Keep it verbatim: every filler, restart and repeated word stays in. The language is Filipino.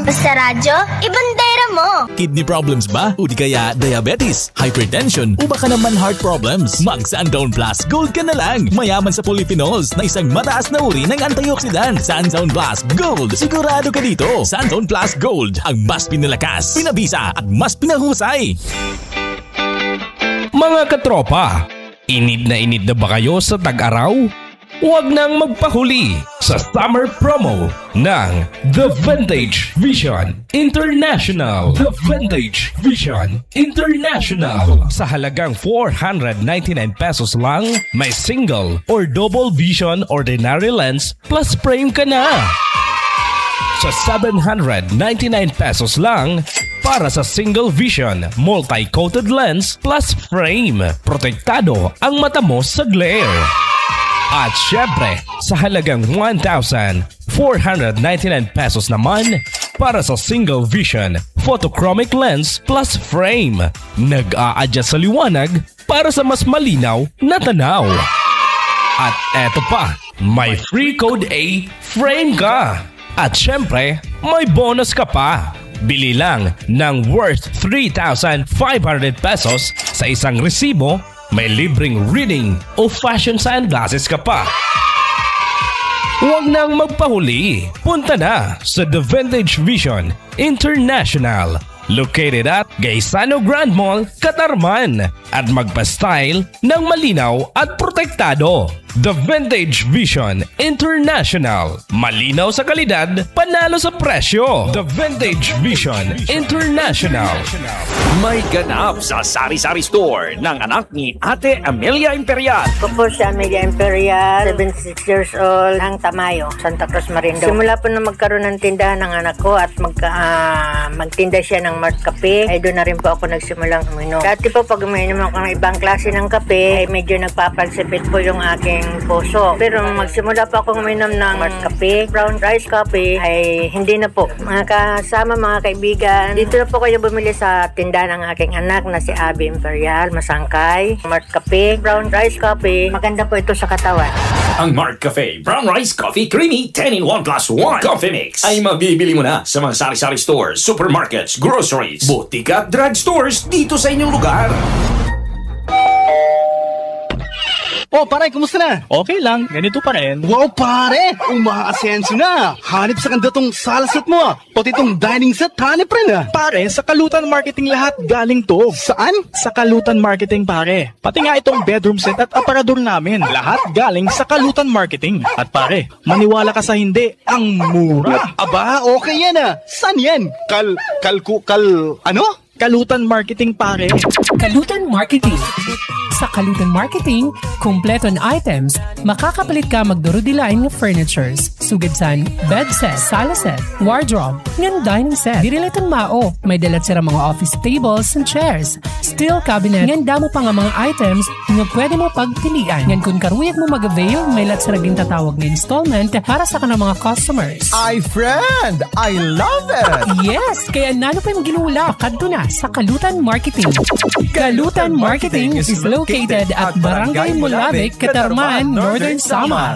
Basta radyo, ibandera mo. Kidney problems ba? O di kaya diabetes, hypertension, o baka naman heart problems? Mag Sunzone Plus Gold ka na lang. Mayaman sa polyphenols na isang mataas na uri ng antioxidant. Sunzone Plus Gold. Sigurado ka dito. Sunzone Plus Gold. Ang mas pinalakas, pinabisa at mas pinahusay. Mga katropa, inid na inid na ba kayo sa tag-araw? Huwag nang magpahuli sa summer promo ng The Vintage Vision International. The Vintage Vision International. Sa halagang four hundred ninety-nine pesos lang, may single or double vision ordinary lens plus frame ka na. Sa seven hundred ninety-nine pesos lang, para sa single vision multi-coated lens plus frame, protektado ang mata mo sa glare. At syempre, sa halagang one thousand four hundred ninety-nine pesos naman, para sa single vision photochromic lens plus frame, nag-a-adjust sa liwanag para sa mas malinaw na tanaw. At eto pa, may free code A frame ka. At syempre, may bonus ka pa. Bili lang ng worth three thousand five hundred pesos sa isang resibo, may libreng reading o fashion sunglasses ka pa. Huwag nang magpahuli. Punta na sa The Vintage Vision International, located at Gaisano Grand Mall, Katarman, at magpa-style ng malinaw at protektado. The Vintage Vision International. Malinaw sa kalidad, panalo sa presyo. The Vintage Vision International. May ganap sa Sari-Sari Store ng anak ni Ate Amelia Imperial. Ako po si Amelia Imperial, seventy-six years old, ang Tamayo, Santa Cruz, Marinduque. Simula po na magkaroon ng tindahan ng anak ko at magka, uh, magtinda siya ng Mart Kape, ay doon na rin po ako nagsimulang uminom. Dati po pag uminom ako ng ibang klase ng kape, ay medyo nagpapagsipit po yung aking puso. Pero magsimula pa akong uminom ng Mart Kape, brown rice coffee, ay hindi na po. Mga kasama, mga kaibigan, dito na po kayo bumili sa tindahan ng aking anak na si Abby Imperial, Masangkay. Mart Cafe, brown rice coffee. Maganda po ito sa katawan. Ang Mart Cafe Brown Rice Coffee Creamy ten in one plus one Coffee Mix ay mabibili mo na sa mga sari-sari stores, supermarkets, groceries, butik at drugstores dito sa inyong lugar. Oh, pare, kumusta na? Okay lang, ganito pa rin. Wow, pare! Umaasenso na! Hanip sa kanda tong salasat mo ah! Pati tong dining set, hanip rin ah! Pare, sa Kalutan Marketing lahat galing to. Saan? Sa Kalutan Marketing, pare. Pati nga itong bedroom set at aparador namin. Lahat galing sa Kalutan Marketing. At pare, maniwala ka sa hindi, ang mura. Aba, okay yan ah! Saan yan? Kal... kalku... kal... ano? Kalutan Marketing, pare. Kalutan Marketing. Sa Kalutan Marketing, kumpleto na items, makakapalit ka magdurudilain ng furnitures, sugidsan, bed set, sala set, wardrobe, ng dining set. Dirilitan mao, may dalat sira mga office tables and chairs, steel cabinet, ng damo pa nga mga items nga pwede mo pagpilian. Ngan kung karuyag mo mag-avail, may latsaraging tatawag na installment para sa kanang mga customers. Ay, friend! I love it! Yes! Kaya nano pa yung ginula, kadto na sa Kalutan Marketing. Kalutan Marketing is located at Barangay Mulabec, Katarman, Northern Samar.